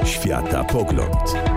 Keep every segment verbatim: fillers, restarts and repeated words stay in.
Światapogląd.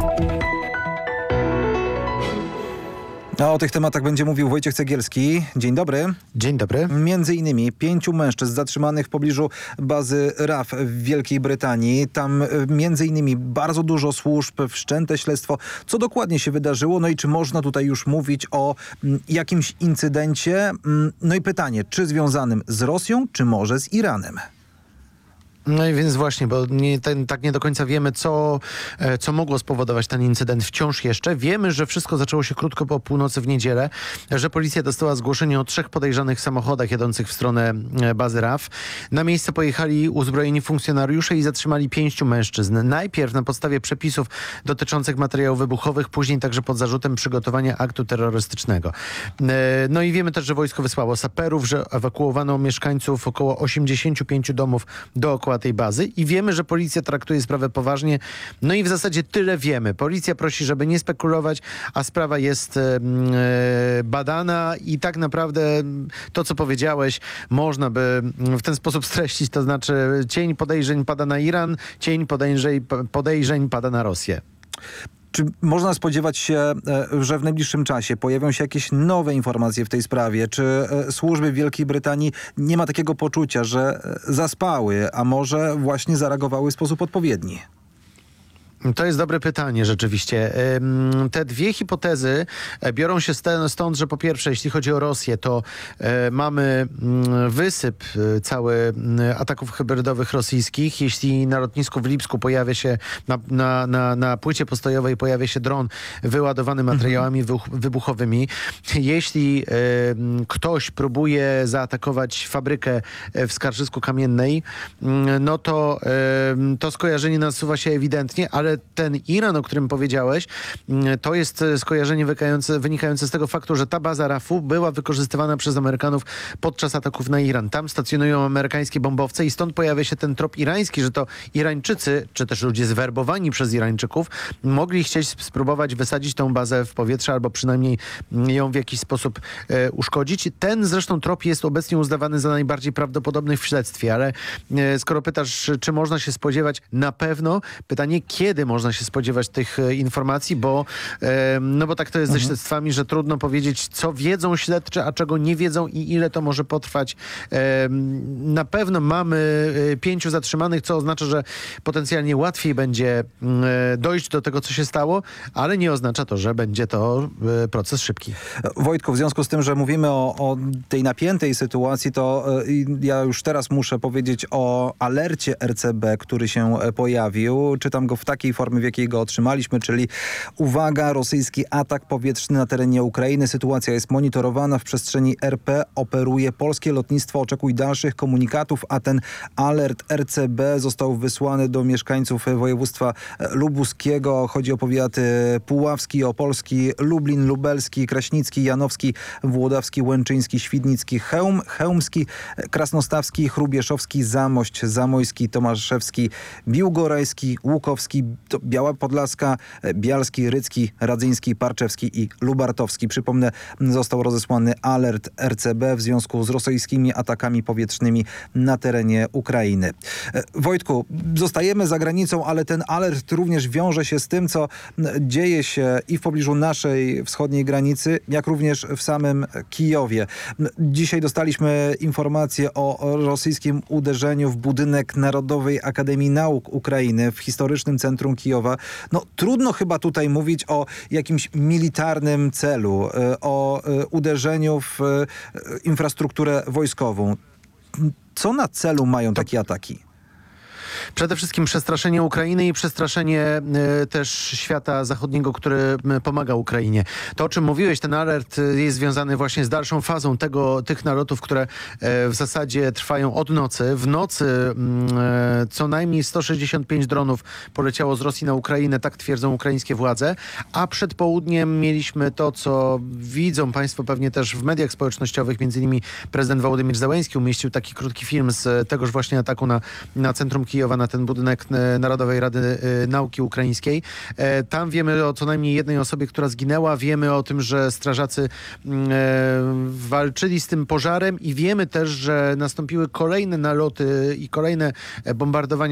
A o tych tematach będzie mówił Wojciech Cegielski. Dzień dobry. Dzień dobry. Między innymi pięciu mężczyzn zatrzymanych w pobliżu bazy R A F w Wielkiej Brytanii. Tam między innymi bardzo dużo służb, wszczęte śledztwo. Co dokładnie się wydarzyło? No i czy można tutaj już mówić o m, jakimś incydencie? No i pytanie, czy związanym z Rosją, czy może z Iranem? No i więc właśnie, bo nie, ten, tak nie do końca wiemy, co, co mogło spowodować ten incydent wciąż jeszcze. Wiemy, że wszystko zaczęło się krótko po północy w niedzielę, że policja dostała zgłoszenie o trzech podejrzanych samochodach jadących w stronę bazy R A F. Na miejsce pojechali uzbrojeni funkcjonariusze i zatrzymali pięciu mężczyzn. Najpierw na podstawie przepisów dotyczących materiałów wybuchowych, później także pod zarzutem przygotowania aktu terrorystycznego. No i wiemy też, że wojsko wysłało saperów, że ewakuowano mieszkańców około osiemdziesięciu pięciu domów dookoła tej bazy i wiemy, że policja traktuje sprawę poważnie. No i w zasadzie tyle wiemy. Policja prosi, żeby nie spekulować, a sprawa jest e, badana i tak naprawdę to, co powiedziałeś, można by w ten sposób streścić, to znaczy cień podejrzeń pada na Iran, cień podejrzeń, podejrzeń pada na Rosję. Czy można spodziewać się, że w najbliższym czasie pojawią się jakieś nowe informacje w tej sprawie? Czy służby Wielkiej Brytanii nie ma takiego poczucia, że zaspały, a może właśnie zareagowały w sposób odpowiedni? To jest dobre pytanie rzeczywiście. Te dwie hipotezy biorą się stąd, że po pierwsze, jeśli chodzi o Rosję, to mamy wysyp cały ataków hybrydowych rosyjskich. Jeśli na lotnisku w Lipsku pojawia się, na, na, na, na płycie postojowej pojawia się dron wyładowany materiałami mhm. wybuchowymi. Jeśli ktoś próbuje zaatakować fabrykę w Skarżysku Kamiennej, no to to skojarzenie nasuwa się ewidentnie, ale ten Iran, o którym powiedziałeś, to jest skojarzenie wynikające, wynikające z tego faktu, że ta baza R A F-u była wykorzystywana przez Amerykanów podczas ataków na Iran. Tam stacjonują amerykańskie bombowce i stąd pojawia się ten trop irański, że to Irańczycy, czy też ludzie zwerbowani przez Irańczyków, mogli chcieć spróbować wysadzić tą bazę w powietrze albo przynajmniej ją w jakiś sposób e, uszkodzić. Ten zresztą trop jest obecnie uznawany za najbardziej prawdopodobny w śledztwie, ale e, skoro pytasz, czy można się spodziewać, na pewno pytanie, kiedy można się spodziewać tych e, informacji, bo e, no bo tak to jest mhm. ze śledztwami, że trudno powiedzieć, co wiedzą śledczy, a czego nie wiedzą i ile to może potrwać. E, na pewno mamy e, pięciu zatrzymanych, co oznacza, że potencjalnie łatwiej będzie e, dojść do tego, co się stało, ale nie oznacza to, że będzie to e, proces szybki. Wojtku, w związku z tym, że mówimy o, o tej napiętej sytuacji, to e, ja już teraz muszę powiedzieć o alercie R C B, który się pojawił. Czytam go w takiej formie, w jakiej go otrzymaliśmy, czyli uwaga, rosyjski atak powietrzny na terenie Ukrainy. Sytuacja jest monitorowana w przestrzeni R P. Operuje polskie lotnictwo. Oczekuj dalszych komunikatów, a ten alert R C B został wysłany do mieszkańców województwa lubuskiego. Chodzi o powiaty puławski, opolski, Lublin, lubelski, kraśnicki, janowski, włodawski, łęczyński, świdnicki, Chełm, chełmski, krasnostawski, chrubieszowski, Zamość, zamojski, tomaszewski, biłgorajski, łukowski, Biała Podlaska, Bialski, Rycki, Radzyński, Parczewski i Lubartowski. Przypomnę, został rozesłany alert R C B w związku z rosyjskimi atakami powietrznymi na terenie Ukrainy. Wojtku, zostajemy za granicą, ale ten alert również wiąże się z tym, co dzieje się i w pobliżu naszej wschodniej granicy, jak również w samym Kijowie. Dzisiaj dostaliśmy informację o rosyjskim uderzeniu w budynek Narodowej Akademii Nauk Ukrainy w historycznym centrum Kijowa. No trudno chyba tutaj mówić o jakimś militarnym celu, o uderzeniu w infrastrukturę wojskową. Co na celu mają takie ataki? Przede wszystkim przestraszenie Ukrainy i przestraszenie y, też świata zachodniego, który y, pomaga Ukrainie. To, o czym mówiłeś, ten alert y, jest związany właśnie z dalszą fazą tego, tych nalotów, które y, w zasadzie trwają od nocy. W nocy y, co najmniej sto sześćdziesiąt pięć dronów poleciało z Rosji na Ukrainę, tak twierdzą ukraińskie władze, a przed południem mieliśmy to, co widzą państwo pewnie też w mediach społecznościowych, między innymi prezydent Wołodymyr Zełenski umieścił taki krótki film z tegoż właśnie ataku na, na centrum Kijowa, na ten budynek Narodowej Rady Nauki Ukraińskiej. Tam wiemy o co najmniej jednej osobie, która zginęła. Wiemy o tym, że strażacy walczyli z tym pożarem i wiemy też, że nastąpiły kolejne naloty i kolejne bombardowania